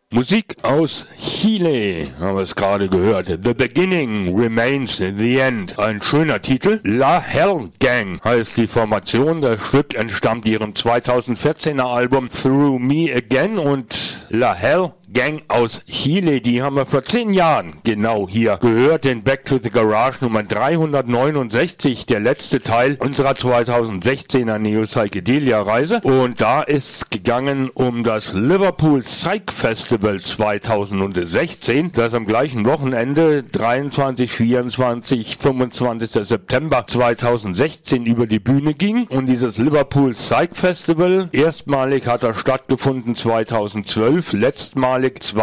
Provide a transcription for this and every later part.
Musik aus Chile, haben wir es gerade gehört. The Beginning Remains the End. Ein schöner Titel. La Hell Gang heißt die Formation. Das Stück entstammt ihrem 2014er Album Through Me Again und La Hell Gang aus Chile, die haben wir vor 10 Jahren genau hier gehört, in Back to the Garage Nummer 369, der letzte Teil unserer 2016er Neo-Psychedelia-Reise. Und da ist es gegangen um das Liverpool Psych Festival 2016, das am gleichen Wochenende 23, 24, 25. September 2016 über die Bühne ging. Und dieses Liverpool Psych Festival, erstmalig hat das stattgefunden 2012, letztmalig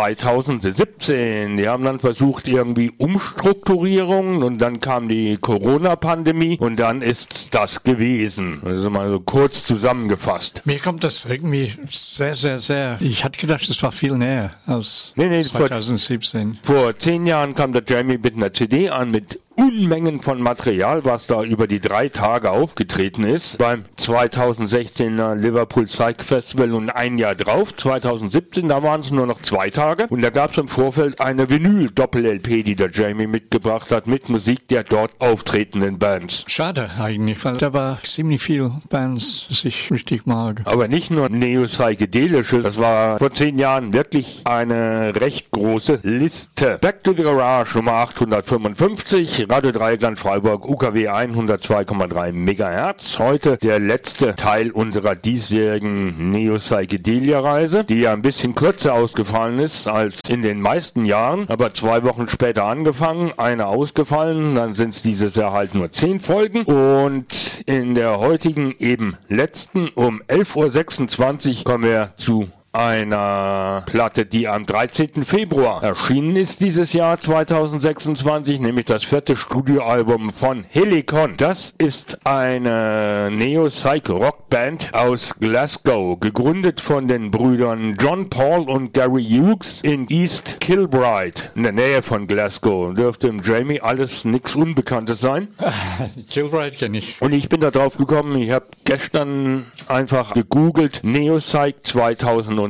2017. Die haben dann versucht irgendwie Umstrukturierungen und dann kam die Corona-Pandemie und dann ist's das gewesen. Also mal so kurz zusammengefasst. Mir kommt das irgendwie sehr, ich hatte gedacht, es war viel näher als 2017. Vor 10 Jahren kam der Jamie mit einer CD an mit Unmengen von Material, was da über die 3 Tage aufgetreten ist beim 2016er Liverpool Psych Festival und ein Jahr drauf, 2017, da waren es nur noch 2 Tage und da gab es im Vorfeld eine Vinyl-Doppel-LP, die der Jamie mitgebracht hat, mit Musik der dort auftretenden Bands. Schade eigentlich, weil da war ziemlich viel Bands, das ich richtig mag. Aber nicht nur neo-psychedelische, das war vor 10 Jahren wirklich eine recht große Liste. Back to the Garage Nummer 855, Radio Dreieckland Freiburg, UKW 102,3 MHz. Heute der letzte Teil unserer diesjährigen Neo-Psychedelia-Reise, die ja ein bisschen kürzer ausgefallen ist als in den meisten Jahren, aber 2 Wochen später angefangen, eine ausgefallen, dann sind es dieses Jahr halt nur 10 Folgen und in der heutigen eben letzten um 11.26 Uhr kommen wir zu einer Platte, die am 13. Februar erschienen ist dieses Jahr 2026, nämlich das 4. Studioalbum von Helicon. Das ist eine Neo-Psych-Rock-Band aus Glasgow, gegründet von den Brüdern John Paul und Gary Hughes in East Kilbride, in der Nähe von Glasgow. Dürfte im Jamie alles nichts Unbekanntes sein. Kilbride kenne ich. Und ich bin da drauf gekommen, ich habe gestern einfach gegoogelt, Neo-Psych 2026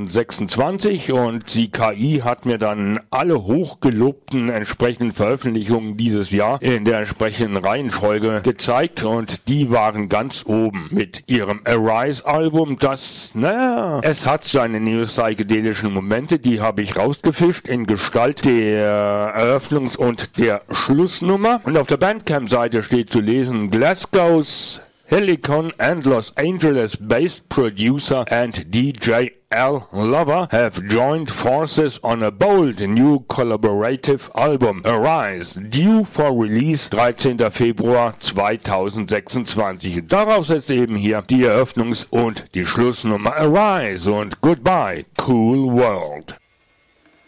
und die KI hat mir dann alle hochgelobten entsprechenden Veröffentlichungen dieses Jahr in der entsprechenden Reihenfolge gezeigt und die waren ganz oben mit ihrem Arise-Album, das, es hat seine neo-psychedelischen Momente, die habe ich rausgefischt in Gestalt der Eröffnungs- und der Schlussnummer und auf der Bandcamp-Seite steht zu lesen, Glasgow's Helicon and Los Angeles-based producer and DJ Al Lover have joined forces on a bold new collaborative album, Arise, due for release 13. Februar 2026. Daraus ist eben hier die Eröffnungs- und die Schlussnummer Arise und Goodbye, Cool World.